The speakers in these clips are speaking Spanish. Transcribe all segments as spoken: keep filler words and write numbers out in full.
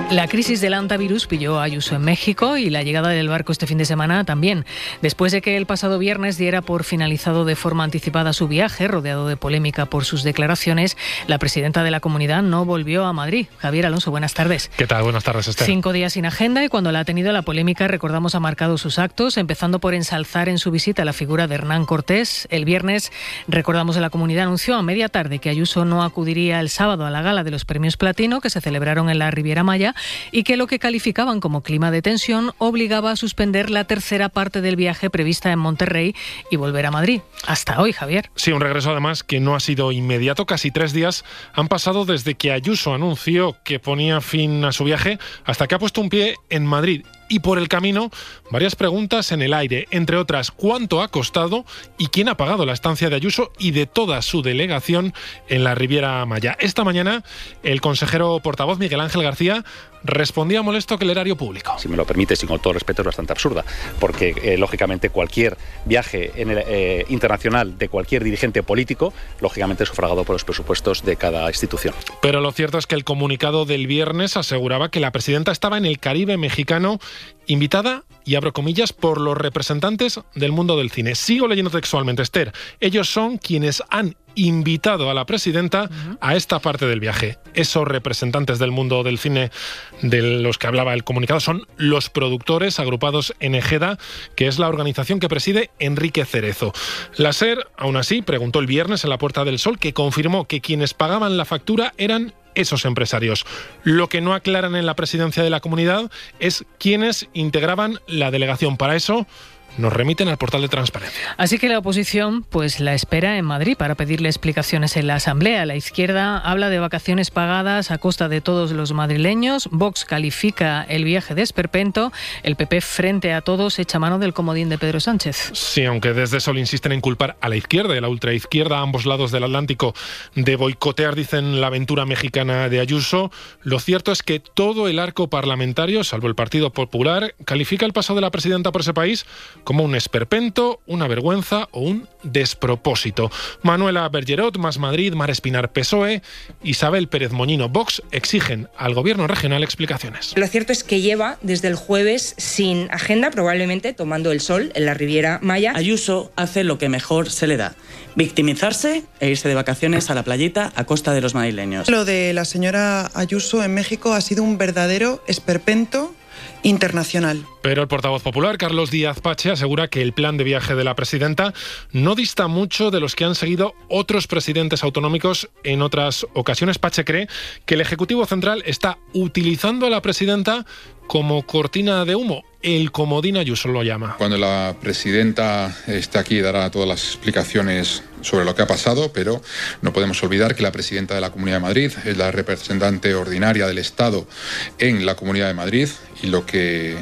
La crisis del hantavirus pilló a Ayuso en México y la llegada del barco este fin de semana también. Después de que el pasado viernes diera por finalizado de forma anticipada su viaje, rodeado de polémica por sus declaraciones, la presidenta de la comunidad no volvió a Madrid. Javier Alonso, buenas tardes. ¿Qué tal? Buenas tardes, Esther. Cinco días sin agenda y cuando la ha tenido la polémica, recordamos, ha marcado sus actos, empezando por ensalzar en su visita la figura de Hernán Cortés. El viernes, recordamos, la comunidad anunció a media tarde que Ayuso no acudiría el sábado a la gala de los premios Platino que se celebraron en la Riviera Maya y que lo que calificaban como clima de tensión obligaba a suspender la tercera parte del viaje prevista en Monterrey y volver a Madrid. Hasta hoy, Javier. Sí, un regreso además que no ha sido inmediato. Casi tres días han pasado desde que Ayuso anunció que ponía fin a su viaje hasta que ha puesto un pie en Madrid. Y por el camino, varias preguntas en el aire, entre otras, ¿cuánto ha costado y quién ha pagado la estancia de Ayuso y de toda su delegación en la Riviera Maya? Esta mañana, el consejero portavoz Miguel Ángel García respondía molesto que el erario público. Si me lo permites, y con todo respeto, es bastante absurda, porque eh, lógicamente cualquier viaje en el, eh, internacional de cualquier dirigente político, lógicamente es sufragado por los presupuestos de cada institución. Pero lo cierto es que el comunicado del viernes aseguraba que la presidenta estaba en el Caribe mexicano, invitada, y abro comillas, por los representantes del mundo del cine. Sigo leyendo textualmente, Esther. Ellos son quienes han invitado a la presidenta a esta parte del viaje. Esos representantes del mundo del cine de los que hablaba el comunicado son los productores agrupados en Ejeda, que es la organización que preside Enrique Cerezo. La SER, aún así, preguntó el viernes en la Puerta del Sol, que confirmó que quienes pagaban la factura eran esos empresarios. Lo que no aclaran en la presidencia de la comunidad es quiénes integraban la delegación. Para eso nos remiten al portal de transparencia. Así que la oposición pues la espera en Madrid para pedirle explicaciones en la Asamblea. La izquierda habla de vacaciones pagadas a costa de todos los madrileños. Vox califica el viaje de esperpento. El P P, frente a todos, echa mano del comodín de Pedro Sánchez. Sí, aunque desde Sol insisten en culpar a la izquierda y a la ultraizquierda, a ambos lados del Atlántico, de boicotear, dicen, la aventura mexicana de Ayuso, lo cierto es que todo el arco parlamentario, salvo el Partido Popular, califica el paso de la presidenta por ese país como un esperpento, una vergüenza o un despropósito. Manuela Bergerot, Más Madrid, Mar Espinar, P S O E, Isabel Pérez Moñino, Vox, exigen al gobierno regional explicaciones. Lo cierto es que lleva desde el jueves sin agenda, probablemente tomando el sol en la Riviera Maya. Ayuso hace lo que mejor se le da: victimizarse e irse de vacaciones a la playita a costa de los madrileños. Lo de la señora Ayuso en México ha sido un verdadero esperpento internacional. Pero el portavoz popular, Carlos Díaz Pache, asegura que el plan de viaje de la presidenta no dista mucho de los que han seguido otros presidentes autonómicos en otras ocasiones. Pache cree que el Ejecutivo Central está utilizando a la presidenta como cortina de humo. El comodín Ayuso lo llama. Cuando la presidenta esté aquí dará todas las explicaciones sobre lo que ha pasado, pero no podemos olvidar que la presidenta de la Comunidad de Madrid es la representante ordinaria del Estado en la Comunidad de Madrid, y lo que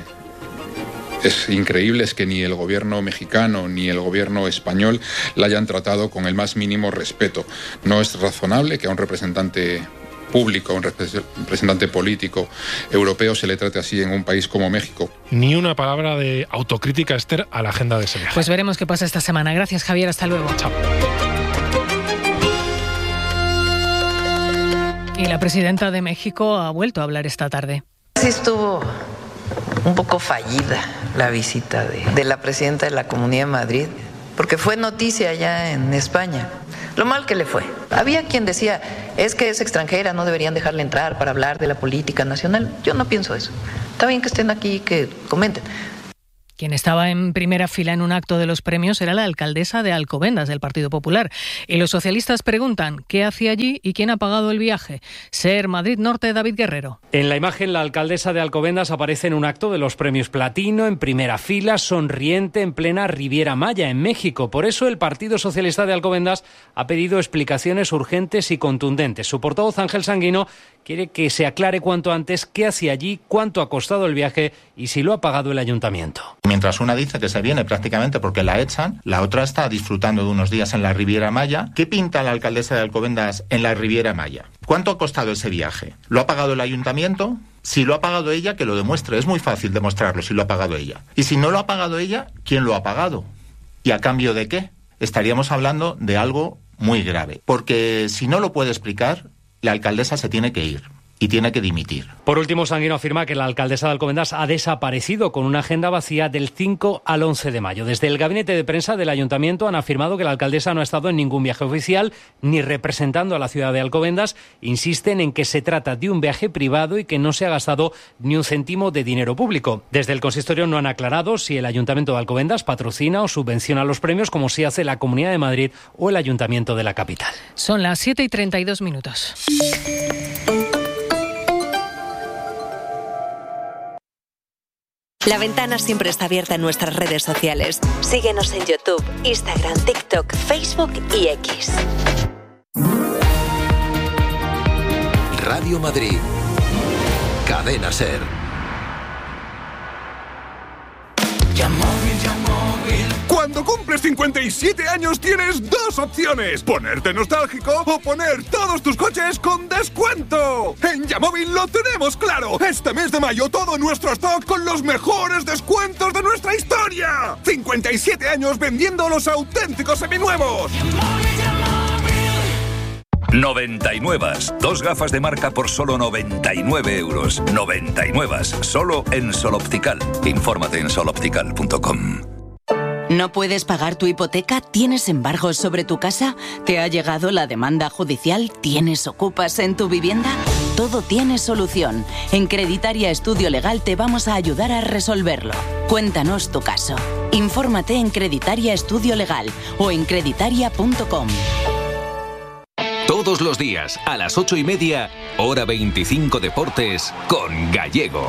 es increíble es que ni el gobierno mexicano ni el gobierno español la hayan tratado con el más mínimo respeto. No es razonable que a un representante público, un representante político europeo se le trate así en un país como México. Ni una palabra de autocrítica, Esther, a la agenda de ese viaje. Pues veremos qué pasa esta semana. Gracias, Javier. Hasta luego. Chao. Y la presidenta de México ha vuelto a hablar esta tarde. Sí estuvo un poco fallida la visita de, de la presidenta de la Comunidad de Madrid, porque fue noticia allá en España. Lo mal que le fue. Había quien decía, es que es extranjera, no deberían dejarle entrar para hablar de la política nacional. Yo no pienso eso. Está bien que estén aquí, que comenten. Quien estaba en primera fila en un acto de los premios era la alcaldesa de Alcobendas, del Partido Popular. Y los socialistas preguntan qué hacía allí y quién ha pagado el viaje. SER Madrid Norte, David Guerrero. En la imagen, la alcaldesa de Alcobendas aparece en un acto de los premios Platino, en primera fila, sonriente, en plena Riviera Maya, en México. Por eso el Partido Socialista de Alcobendas ha pedido explicaciones urgentes y contundentes. Su portavoz, Ángel Sanguino, quiere que se aclare cuanto antes qué hacía allí, cuánto ha costado el viaje y si lo ha pagado el ayuntamiento. Mientras una dice que se viene prácticamente porque la echan, la otra está disfrutando de unos días en la Riviera Maya. ¿Qué pinta la alcaldesa de Alcobendas en la Riviera Maya? ¿Cuánto ha costado ese viaje? ¿Lo ha pagado el ayuntamiento? Si lo ha pagado ella, que lo demuestre. Es muy fácil demostrarlo si lo ha pagado ella. Y si no lo ha pagado ella, ¿quién lo ha pagado? ¿Y a cambio de qué? Estaríamos hablando de algo muy grave. Porque si no lo puede explicar, la alcaldesa se tiene que ir. y tiene que dimitir. Por último, Sanguino afirma que la alcaldesa de Alcobendas ha desaparecido con una agenda vacía del cinco al once de mayo. Desde el gabinete de prensa del ayuntamiento han afirmado que la alcaldesa no ha estado en ningún viaje oficial ni representando a la ciudad de Alcobendas. Insisten en que se trata de un viaje privado y que no se ha gastado ni un céntimo de dinero público. Desde el consistorio no han aclarado si el ayuntamiento de Alcobendas patrocina o subvenciona los premios como sí hace la Comunidad de Madrid o el ayuntamiento de la capital. Son las siete y treinta y dos minutos. La Ventana siempre está abierta en nuestras redes sociales. Síguenos en YouTube, Instagram, TikTok, Facebook y X. Radio Madrid. Cadena SER. Cuando cumples cincuenta y siete años tienes dos opciones: ponerte nostálgico o poner todos tus coches con descuento. En Yamóvil lo tenemos claro. Este mes de mayo todo nuestro stock con los mejores descuentos de nuestra historia. cincuenta y siete años vendiendo los auténticos seminuevos. noventa y nueve. Dos gafas de marca por solo noventa y nueve euros. noventa y nueve. Solo en Sol Optical. Infórmate en sol optical punto com. ¿No puedes pagar tu hipoteca? ¿Tienes embargos sobre tu casa? ¿Te ha llegado la demanda judicial? ¿Tienes ocupas en tu vivienda? Todo tiene solución. En Creditaria Estudio Legal te vamos a ayudar a resolverlo. Cuéntanos tu caso. Infórmate en Creditaria Estudio Legal o en creditaria punto com. Todos los días, a las ocho y media, hora veinticinco Deportes, con Gallego.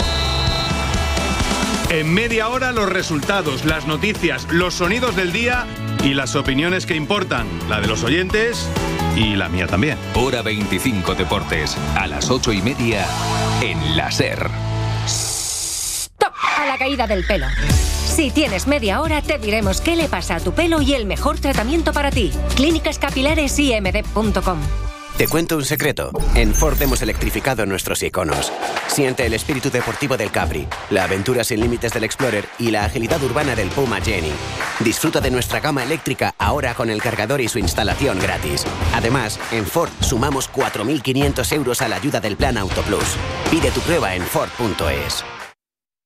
En media hora los resultados, las noticias, los sonidos del día y las opiniones que importan, la de los oyentes y la mía también. Hora veinticinco Deportes, a las ocho y media, en la SER. ¡Stop! A la caída del pelo. Si tienes media hora, te diremos qué le pasa a tu pelo y el mejor tratamiento para ti. Clínicas Capilares I M D punto com. Te cuento un secreto. En Ford hemos electrificado nuestros iconos. Siente el espíritu deportivo del Capri, la aventura sin límites del Explorer y la agilidad urbana del Puma Jenny. Disfruta de nuestra gama eléctrica ahora con el cargador y su instalación gratis. Además, en Ford sumamos cuatro mil quinientos euros a la ayuda del Plan Auto Plus. Pide tu prueba en Ford punto es.